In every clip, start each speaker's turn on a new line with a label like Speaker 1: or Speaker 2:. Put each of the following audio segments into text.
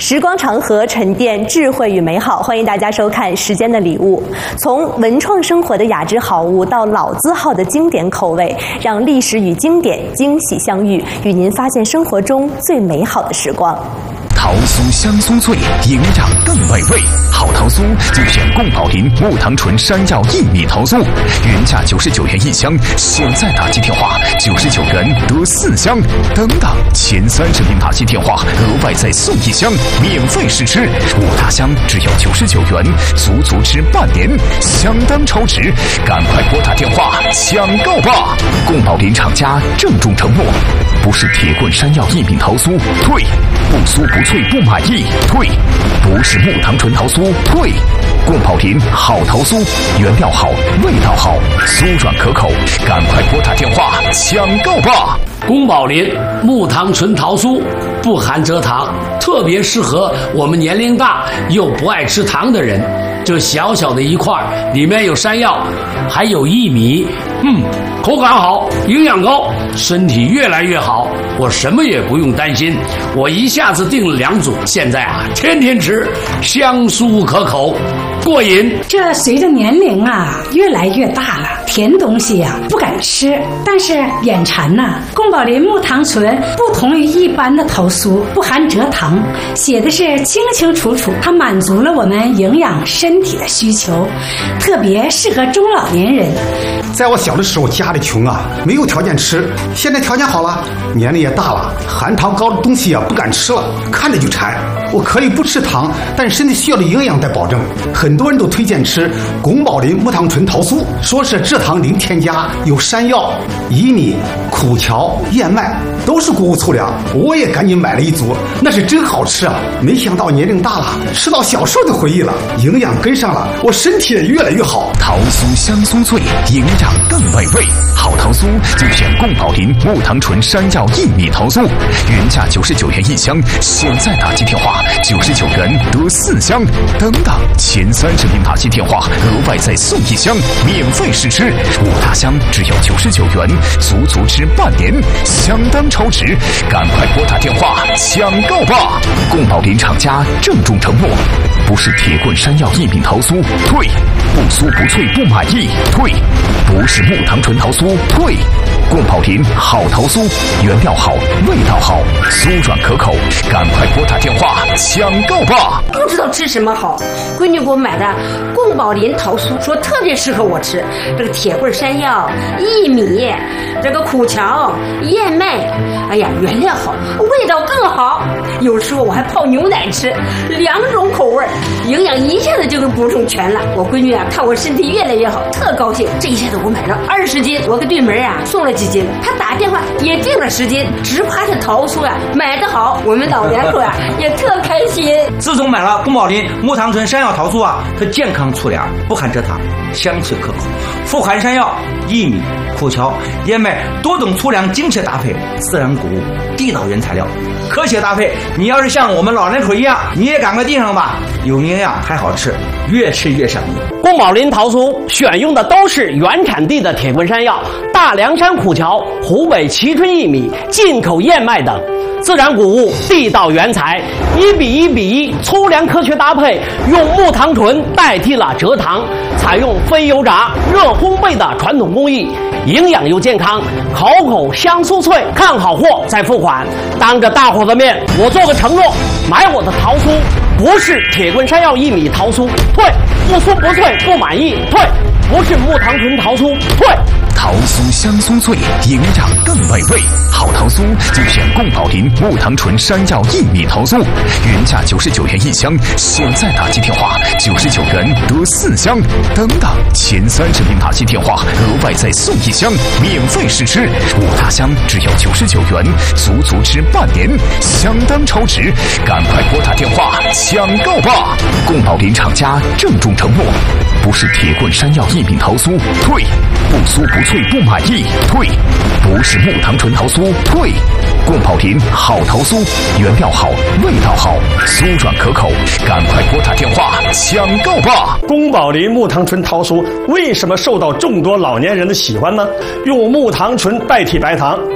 Speaker 1: 时光长河，沉淀智慧与美好。欢迎大家收看《时间的礼物》，从文创生活的雅致好物到老字号的经典口味，让历史与经典惊喜相遇，与您发现生活中最美好的时光。
Speaker 2: 桃酥香酥脆，营养更美味。好桃酥就选宫保林木糖醇山药薏米桃酥，原价99元一箱，现在打击电话99元得4箱，等等前30名打击电话额外再送1箱，免费试吃。5大箱只要99元，足吃半年，相当超值。赶快拨打电话抢购吧！宫保林厂家郑重承诺，不是铁棍山药薏米桃酥退，不酥不脆不满意退，不是木糖醇桃酥退。宫保林好桃酥，原料好，味道好，酥软可口，赶快拨打电话抢购吧！
Speaker 3: 宫保林木糖醇桃酥不含蔗糖，特别适合我们年龄大又不爱吃糖的人。这小小的一块，里面有山药，还有薏米，口感好，营养高，身体越来越好。我什么也不用担心，我一下子订了2组，现在天天吃，香酥可口，过瘾。
Speaker 4: 这随着年龄越来越大了，甜东西不敢吃，但是眼馋宫保林木糖醇不同于一般的桃酥，不含蔗糖，写的是清清楚楚，它满足了我们营养身体的需求，特别适合中老年人。
Speaker 5: 在我小的时候，家里穷没有条件吃，现在条件好了，年龄也大了，含糖高的东西不敢吃了，看着就馋。我可以不吃糖，但是身体需要的营养得保证。很多人都推荐吃宫保林木糖醇桃酥，说是蔗糖零添加，有山药、薏米、苦荞、燕麦，都是谷物粗粮。我也赶紧买了1组，那是真好吃没想到年龄大了，吃到小时候的回忆了，营养跟上了，我身体也越来越好。
Speaker 2: 桃酥香酥脆，营养更美味。好桃酥就选宫保林木糖醇山药薏米桃酥，原价99元一箱，现在打击电话99元得4箱，等等前30名打击电话额外再送1箱，免费试吃。5大箱只要99元，足吃半年，相当超值。赶快拨打电话抢购吧！宫保林厂家郑重承诺，不是铁棍山药薏米桃酥退，不酥不脆不满意退，不是木糖醇桃酥退。宫保林好桃酥，原料好，味道好，酥软可口，赶快拨打电话抢购吧！
Speaker 6: 不知道吃什么好，闺女给我买的宫保林桃酥，说特别适合我吃。这个铁棍山药、薏米，这个苦荞、燕麦，哎呀，原料好，味道更好。有时候我还泡牛奶吃，2种口味，营养一下子就给补充全了。我闺女看我身体越来越好，特高兴。这一下子我买了20斤，我给对门送了几斤，她打电话也订了10斤，直夸这桃酥买得好，我们老两口也特开心。
Speaker 7: 自从买了宫保林木糖醇山药桃酥它健康粗粮，不含蔗糖，香脆可口，富含山药、薏米、苦荞、燕麦多种粗粮精确搭配，自然谷物，地道原材料，科学搭配。你要是像我们老人口一样，你也赶快订上吧，有营养还好吃，越吃越上瘾。
Speaker 3: 宫保林桃酥选用的都是原产地的铁棍山药、大凉山苦荞、湖北蕲春薏米、进口燕麦等自然谷物，地道原材，1比1比1粗粮科学搭配，用木糖醇代替了蔗糖，采用非油炸、热烘焙的传统工艺，营养又健康，口香酥脆。看好货再付款。当着大伙的面，我做个承诺，买我的桃酥不是铁棍山药薏米桃酥退，不酥不脆不满意退，不是木糖醇桃酥退。
Speaker 2: 桃酥香酥脆，营养更美味。好桃酥就选宫保林木糖醇山药薏米桃酥，原价99元一箱，现在打击电话99元得4箱，等等前30名打击电话额外再送1箱，免费试吃。5大箱只要99元，足吃半年，相当超值。赶快拨打电话抢购吧！宫保林厂家郑重承诺，不是铁棍山药薏米桃酥退，不酥不脆不满意退，不是木糖醇桃酥退。宫保林好桃酥，原料好，味道好，酥软可口，赶快拨打电话抢购吧！
Speaker 8: 宫保林木糖醇桃酥为什么受到众多老年人的喜欢呢？用木糖醇代替白糖，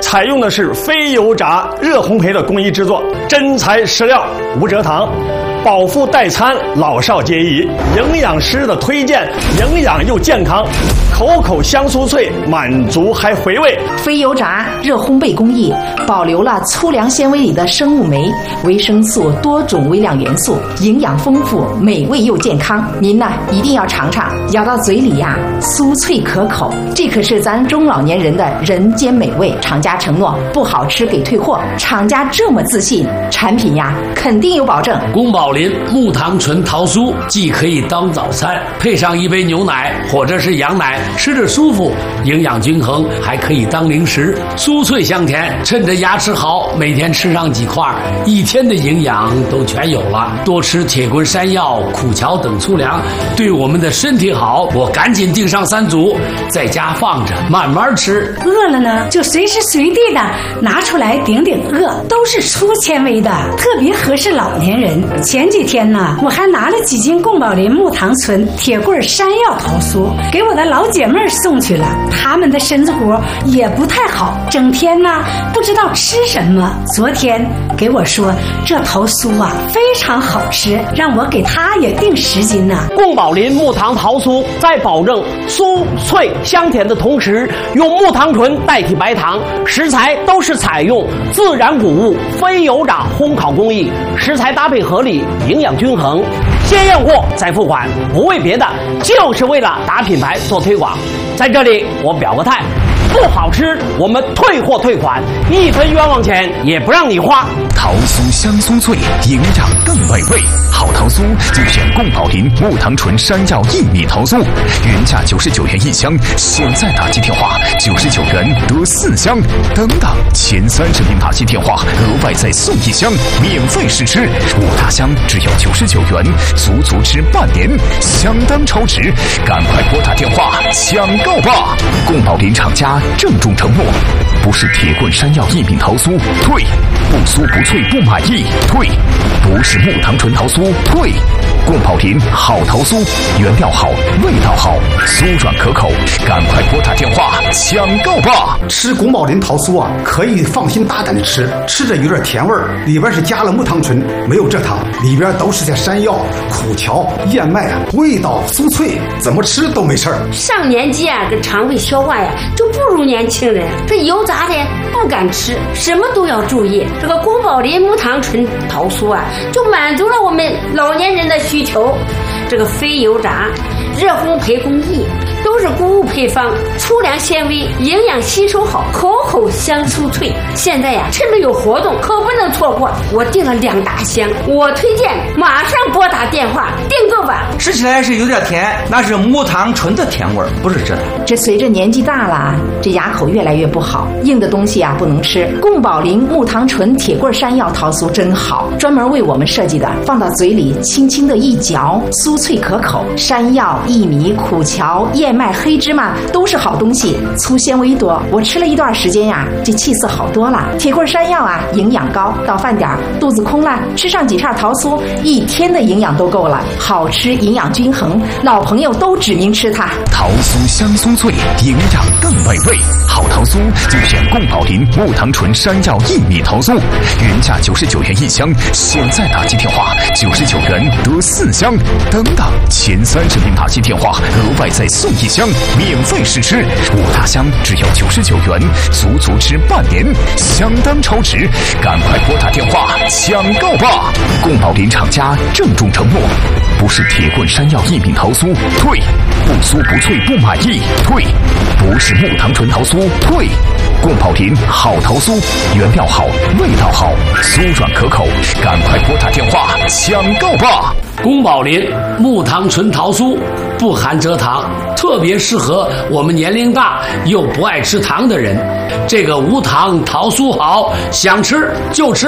Speaker 8: 采用的是非油炸热烘焙的工艺制作，真材实料，无蔗糖，饱腹代餐，老少皆宜。营养师的推荐，营养又健康，口口香酥脆，满足还回味。
Speaker 9: 非油炸热烘焙工艺保留了粗粮纤维里的生物酶、维生素、多种微量元素，营养丰富，美味又健康。您呢一定要尝尝，咬到嘴里呀，酥脆可口。这可是咱中老年人的人间美味。厂家承诺不好吃给退货，厂家这么自信，产品呀肯定有保证。
Speaker 10: 宫保林木糖醇桃酥既可以当早餐，配上一杯牛奶或者是羊奶，吃着舒服，营养均衡，还可以当零食，酥脆香甜。趁着牙齿好，每天吃上几块，一天的营养都全有了。多吃铁棍山药、苦荞等粗粮，对我们的身体好。我赶紧订上3组，在家放着慢慢吃。
Speaker 4: 饿了呢，就随时随地的拿出来顶顶饿，都是粗纤维的，特别合适老年人。前几天呢，我还拿了几斤宫保林木糖醇铁棍山药桃酥给我的老姐妹送去了，她们的身子骨也不太好，整天呢不知道吃什么。昨天给我说这桃酥啊非常好吃，让我给她也订10斤呢。
Speaker 3: 宫保林木糖桃酥在保证酥脆香甜的同时，用木糖醇代替白糖，食材都是采用自然谷物非油炸烘烤工艺，食材搭配合理，营养均衡。先验货再付款，不为别的，就是为了打品牌做推广。在这里我表个态，不好吃我们退货退款，1分冤枉钱也不让你花。
Speaker 2: 桃酥香酥脆，营养更美味。好桃酥就选宫保林木糖醇山药薏米桃酥，原价99元1箱，现在打进电话99元得4箱，等等前30名打进电话额外再送1箱，免费试吃，5大箱只要99元，足吃半年，相当超值，赶快拨打电话抢购吧！宫保林厂家郑重承诺，不是铁棍山药薏米桃酥退，不酥不脆不满意退，不是木糖醇桃酥退，宫保林好桃酥，原料好，味道好，酥软可口，赶快拨打电话抢购吧！
Speaker 5: 吃宫保林桃酥啊，可以放心大胆的吃，吃着有点甜味儿，里边是加了木糖醇，没有蔗糖，里边都是些山药、苦荞、燕麦啊，味道酥脆，怎么吃都没事儿。
Speaker 6: 上年纪啊，这肠胃消化呀就不如年轻人，这油炸的不敢吃，什么都要注意。这个宫保林木糖醇桃酥啊，就满足了我们老年人的需求。这个非油炸热烘焙工艺都是谷物配方，粗粮纤维，营养吸收好，口口香酥脆。现在呀，趁着有活动，可不能错过。我订了2大箱，我推荐马上拨打电话订购吧。
Speaker 7: 吃起来是有点甜，那是木糖醇的甜味儿，不是蔗糖。
Speaker 9: 这随着年纪大了，这牙口越来越不好，硬的东西啊不能吃。宫保林木糖醇铁棍山药桃酥真好，专门为我们设计的，放到嘴里轻轻的一嚼，酥脆可口。山药、薏米、苦荞、燕麦、黑芝麻都是好东西，粗纤维多。我吃了一段时间呀，这气色好多了。铁棍山药啊，营养高，到饭点肚子空了，吃上几片桃酥，1天的营养都够了。好吃，营养均衡，老朋友都指名吃它。
Speaker 2: 桃酥香酥脆，营养更美味。好桃酥就选宫保林木糖醇山药薏米桃酥，原价99元1箱，现在打进电话99元得4箱，等等前30名打进电话额外再送1箱，免费试吃，5大箱只要99元，足吃半年，相当超值，赶快拨打电话抢购吧！宫保林厂家郑重承诺，不是铁棍山药薏米桃酥退，不酥不脆不满意退，不是木糖醇桃酥退，宫保林好桃酥，原料好，味道好，酥软可口，赶快拨打电话抢购吧！
Speaker 10: 宫保林木糖醇桃酥不含蔗糖，特别适合我们年龄大又不爱吃糖的人。这个无糖桃酥好，想吃就吃。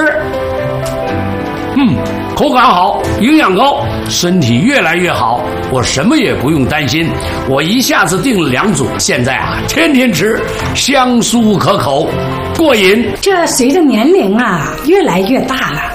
Speaker 10: 口感好，营养高，身体越来越好，我什么也不用担心。我一下子订了2组，现在啊，天天吃，香酥可口，过瘾。
Speaker 4: 这随着年龄啊越来越大了，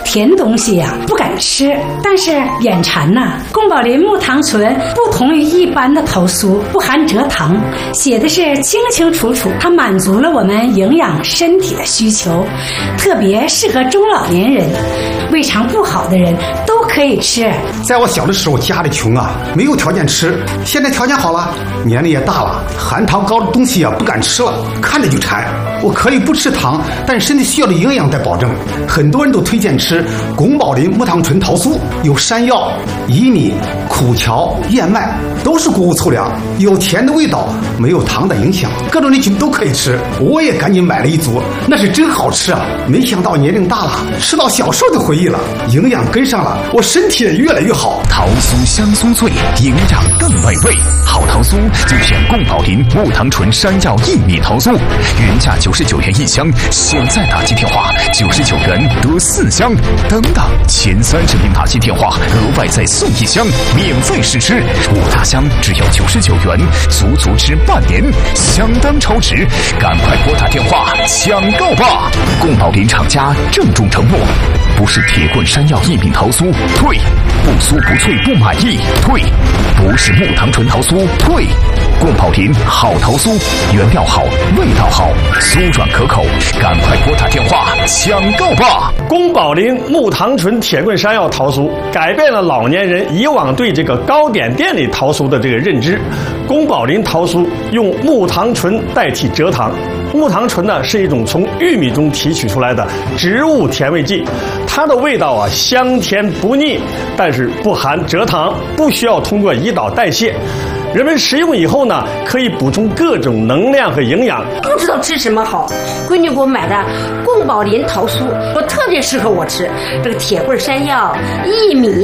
Speaker 4: 甜东西呀不敢吃，但是眼馋呐，宫保林木糖醇不同于一般的桃酥，不含蔗糖，写的是清清楚楚，它满足了我们营养身体的需求，特别适合中老年人，胃肠不好的人都可以吃。
Speaker 5: 在我小的时候，家里穷啊，没有条件吃。现在条件好了，年龄也大了，含糖高的东西啊不敢吃了，看着就馋。我可以不吃糖，但身体需要的营养得保证。很多人都推荐吃宫保林木糖醇桃酥，有山药、薏米、苦荞、燕麦，都是谷物粗粮，有甜的味道，没有糖的影响，各种人群都可以吃。我也赶紧买了一组，那是真好吃啊！没想到年龄大了，吃到小时候的回忆了，营养跟上了，我身体也越来越好。
Speaker 2: 桃酥香酥脆，营养更美味。好桃酥就选宫保林木糖醇山药薏米桃酥，原价99元一箱，现在打进电话99元得4箱，等等前30名打进电话额外再送1箱，免费试吃，5大箱只要99元，足吃半年，相当超值，赶快拨打电话抢购吧！宫保林厂家郑重承诺，不是铁棍山药薏米桃酥退，不酥不脆不满意退，不是木糖醇桃酥退，宫保林好桃酥，原料好，味道好，酥软可口，赶快拨打电话抢购吧！
Speaker 8: 宫保林木糖醇铁棍山药桃酥改变了老年人以往对这个糕点店里桃酥的这个认知。宫保林桃酥用木糖醇代替蔗糖。木糖醇呢是一种从玉米中提取出来的植物甜味剂，它的味道啊香甜不腻，但是不含蔗糖，不需要通过胰岛代谢。人们食用以后呢，可以补充各种能量和营养。
Speaker 6: 不知道吃什么好，闺女给我买的宫保林桃酥，说特别适合我吃。这个铁棍山药、薏米，